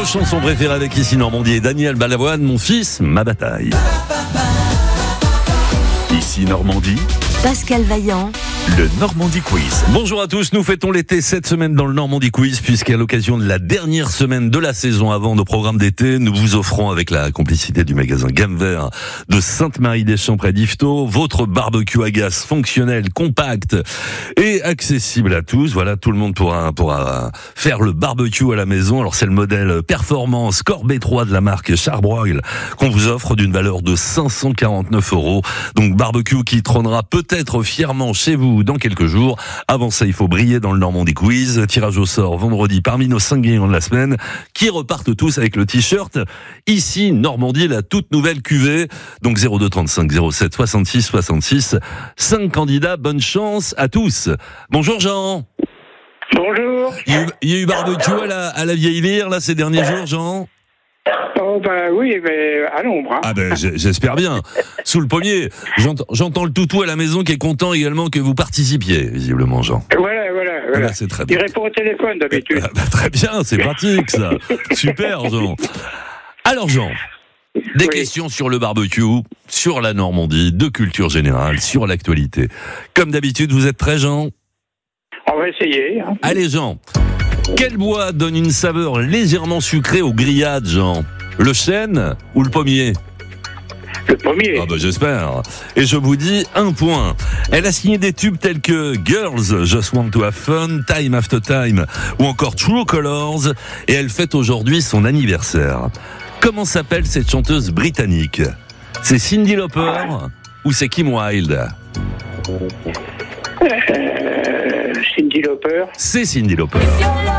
chansons préférées avec ici Normandie et Daniel Balavoine, Mon fils, ma bataille. Ici Normandie, Pascal Vaillant, le Normandie Quiz. Bonjour à tous, nous fêtons l'été cette semaine dans le Normandie Quiz, puisqu'à l'occasion de la dernière semaine de la saison avant nos programmes d'été, nous vous offrons avec la complicité du magasin Gamme Vert de Sainte-Marie-des-Champs près d'Yvetot, votre barbecue à gaz fonctionnel, compact et accessible à tous. Voilà, tout le monde pourra faire le barbecue à la maison. Alors c'est le modèle Performance Core B3 de la marque Charbroil qu'on vous offre d'une valeur de 549 €. Donc barbecue qui trônera peut-être fièrement chez vous dans quelques jours. Avant ça, il faut briller dans le Normandie Quiz. Tirage au sort vendredi parmi nos 5 gagnants de la semaine qui repartent tous avec le t-shirt Ici Normandie, la toute nouvelle cuvée. Donc 02 35 07 66 66. 5 candidats, bonne chance à tous. Bonjour Jean. Bonjour. Il y a eu barbecue à la Vieille Lyre là ces derniers jours, Jean? Oh oui, mais à l'ombre. Hein. Ah ben j'espère bien. Sous le pommier. J'entends le toutou à la maison qui est content également que vous participiez, visiblement, Jean. Voilà. C'est très bien. Il répond au téléphone d'habitude. Très bien, c'est pratique ça. Super, Jean. Alors Jean, des questions sur le barbecue, sur la Normandie, de culture générale, sur l'actualité. Comme d'habitude, vous êtes prêts, Jean? On va essayer. Hein. Allez, Jean. Quel bois donne une saveur légèrement sucrée aux grillades, Jean? Le chêne ou le pommier? Le pommier. Ah bah j'espère. Et je vous dis 1 point. Elle a signé des tubes tels que Girls, Just Want to Have Fun, Time After Time ou encore True Colors. Et elle fête aujourd'hui son anniversaire. Comment s'appelle cette chanteuse britannique? C'est Cyndi Lauper ou c'est Kim Wilde? Cyndi Lauper. C'est Cyndi Lauper.